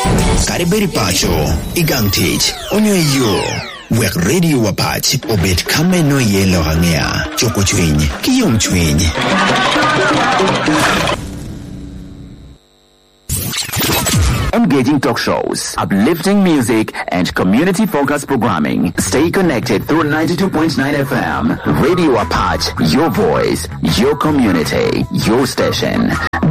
Kariberi pacho, igang tich, onyo yo. Wek radio wapach, obet kame no yelo hangea. Choko chwiny, kiyom chwiny. Engaging talk shows, uplifting music, and community-focused programming. Stay connected through 92.9 FM. Radio Apache, your voice, your community, your station.